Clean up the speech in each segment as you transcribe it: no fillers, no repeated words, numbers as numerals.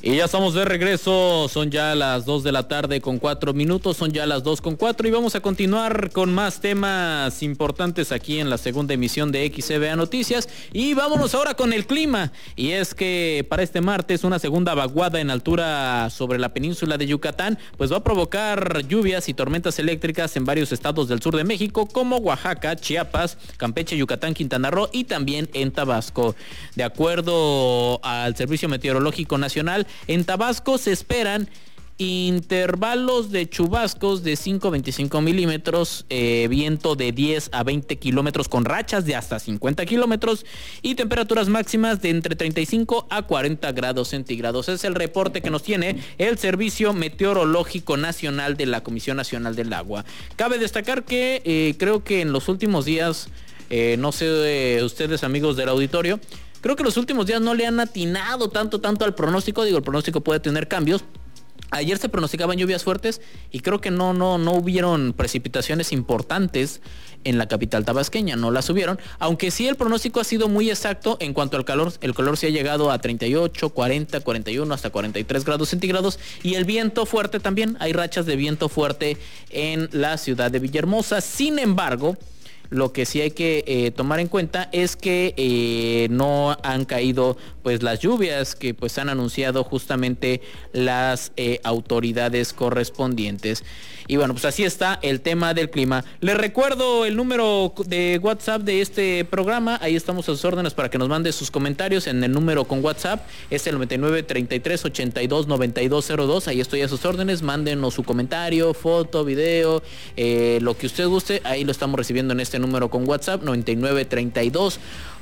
Y ya estamos de regreso, son ya las 2 de la tarde con 4 minutos, son ya las 2 con 4 y vamos a continuar con más temas importantes aquí en la segunda emisión de XCBA Noticias y vámonos ahora con el clima. Y es que para este martes una segunda vaguada en altura sobre la península de Yucatán pues va a provocar lluvias y tormentas eléctricas en varios estados del sur de México como Oaxaca, Chiapas, Campeche, Yucatán, Quintana Roo y también en Tabasco. De acuerdo al Servicio Meteorológico Nacional, en Tabasco se esperan intervalos de chubascos de 5 a 25 milímetros, viento de 10 a 20 kilómetros con rachas de hasta 50 kilómetros y temperaturas máximas de entre 35 a 40 grados centígrados. Es el reporte que nos tiene el Servicio Meteorológico Nacional de la Comisión Nacional del Agua. Cabe destacar que creo que en los últimos días, no sé ustedes amigos del auditorio, creo que los últimos días no le han atinado tanto al pronóstico. Digo, el pronóstico puede tener cambios. Ayer se pronosticaban lluvias fuertes y creo que no hubieron precipitaciones importantes en la capital tabasqueña, no las hubieron, aunque sí el pronóstico ha sido muy exacto en cuanto al calor. El calor sí ha llegado a 38, 40, 41, hasta 43 grados centígrados y el viento fuerte también, hay rachas de viento fuerte en la ciudad de Villahermosa. Sin embargo, lo que sí hay que tomar en cuenta es que no han caído pues las lluvias que pues han anunciado justamente las autoridades correspondientes. Y bueno, pues así está el tema del clima. Les recuerdo el número de WhatsApp de este programa. Ahí estamos a sus órdenes para que nos mande sus comentarios en el número con WhatsApp. Es el 99 33 82 92 02. Ahí estoy a sus órdenes. Mándenos su comentario, foto, video, lo que usted guste. Ahí lo estamos recibiendo en este número con WhatsApp, 99 32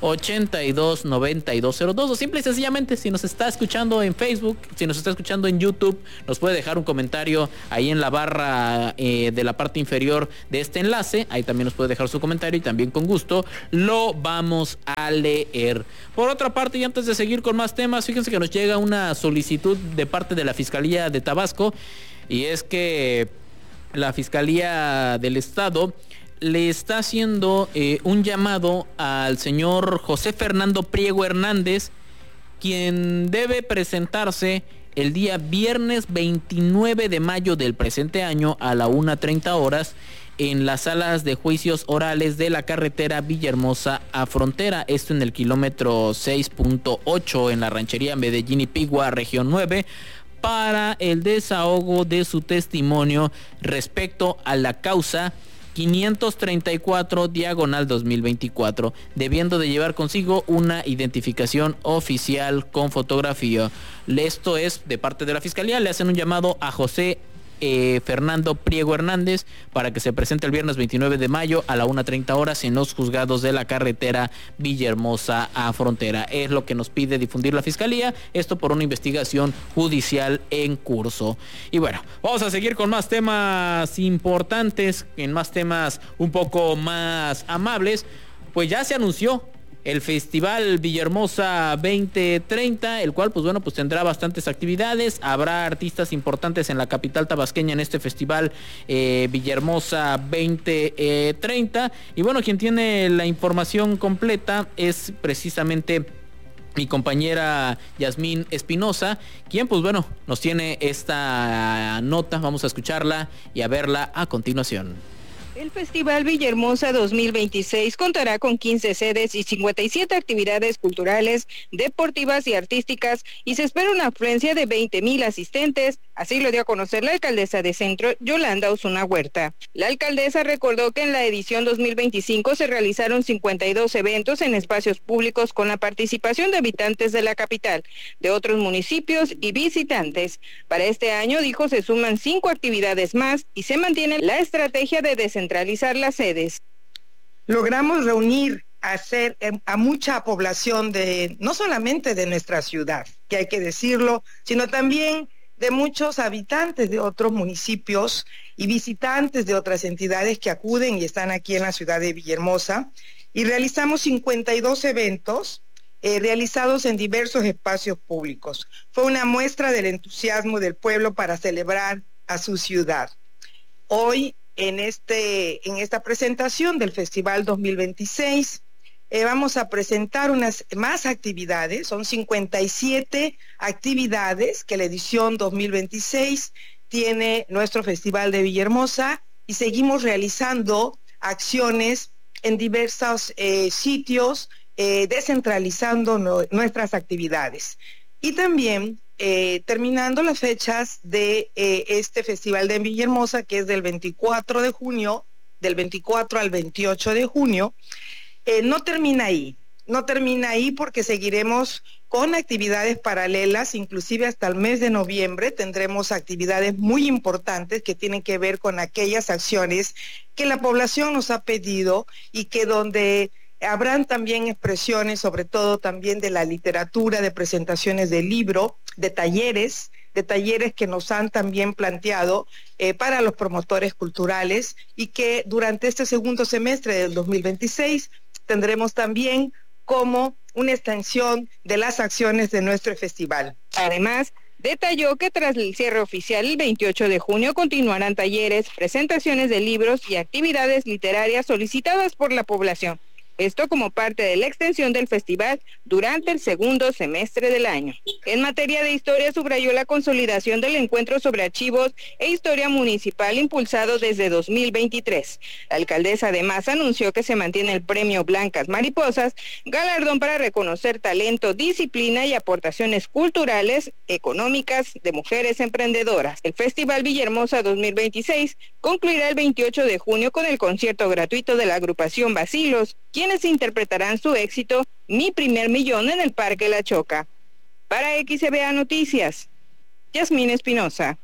82 92 02. O simple y sencillamente, si nos está escuchando en Facebook, si nos está escuchando en YouTube, nos puede dejar un comentario ahí en la barra de la parte inferior de este enlace. Ahí también nos puede dejar su comentario y también con gusto lo vamos a leer. Por otra parte, y antes de seguir con más temas, fíjense que nos llega una solicitud de parte de la Fiscalía de Tabasco, y es que la Fiscalía del Estado le está haciendo un llamado al señor José Fernando Priego Hernández, quien debe presentarse el día viernes 29 de mayo del presente año a la 1:30 horas en las salas de juicios orales de la carretera Villahermosa a Frontera, esto en el kilómetro 6.8 en la ranchería Medellín y Pigua, región 9, para el desahogo de su testimonio respecto a la causa 534 diagonal 2024, debiendo de llevar consigo una identificación oficial con fotografía. Esto es de parte de la Fiscalía. Le hacen un llamado a José Fernando Priego Hernández para que se presente el viernes 29 de mayo a la 1:30 horas en los juzgados de la carretera Villahermosa a Frontera. Es lo que nos pide difundir la Fiscalía, esto por una investigación judicial en curso. Y bueno, vamos a seguir con más temas importantes, en más temas un poco más amables. Pues ya se anunció el Festival Villahermosa 2030, el cual pues bueno, pues tendrá bastantes actividades. Habrá artistas importantes en la capital tabasqueña en este Festival Villahermosa 2030. Y bueno, quien tiene la información completa es precisamente mi compañera Yasmín Espinosa, quien pues bueno, nos tiene esta nota. Vamos a escucharla y a verla a continuación. El Festival Villahermosa 2026 contará con 15 sedes y 57 actividades culturales, deportivas y artísticas, y se espera una afluencia de 20,000 asistentes. Así lo dio a conocer la alcaldesa de Centro, Yolanda Osuna Huerta. La alcaldesa recordó que en la edición 2025 se realizaron 52 eventos en espacios públicos con la participación de habitantes de la capital, de otros municipios y visitantes. Para este año, dijo, se suman 5 actividades más y se mantiene la estrategia de descentralizar las sedes. Logramos reunir a mucha población no solamente de nuestra ciudad, que hay que decirlo, sino también de muchos habitantes de otros municipios y visitantes de otras entidades que acuden y están aquí en la ciudad de Villahermosa, y realizamos 52 eventos realizados en diversos espacios públicos. Fue una muestra del entusiasmo del pueblo para celebrar a su ciudad. Hoy, en esta presentación del Festival 2026, vamos a presentar unas más actividades, son 57 actividades que la edición 2026 tiene nuestro Festival de Villahermosa, y seguimos realizando acciones en diversos sitios, descentralizando nuestras actividades. Y también terminando las fechas de este Festival de Villahermosa, que es del 24 de junio, del 24 al 28 de junio, no termina ahí porque seguiremos con actividades paralelas, inclusive hasta el mes de noviembre tendremos actividades muy importantes que tienen que ver con aquellas acciones que la población nos ha pedido y que donde habrán también expresiones, sobre todo también de la literatura, de presentaciones de libro, de talleres que nos han también planteado para los promotores culturales, y que durante este segundo semestre del 2026 tendremos también como una extensión de las acciones de nuestro festival. Además, detalló que tras el cierre oficial el 28 de junio continuarán talleres, presentaciones de libros y actividades literarias solicitadas por la población. Esto como parte de la extensión del festival durante el segundo semestre del año. En materia de historia, subrayó la consolidación del encuentro sobre archivos e historia municipal impulsado desde 2023. La alcaldesa además anunció que se mantiene el premio Blancas Mariposas, galardón para reconocer talento, disciplina y aportaciones culturales, económicas de mujeres emprendedoras. El Festival Villahermosa 2026 concluirá el 28 de junio con el concierto gratuito de la agrupación Bacilos, quienes interpretarán su éxito Mi Primer Millón en el Parque La Choca. Para XBA Noticias, Yasmín Espinosa.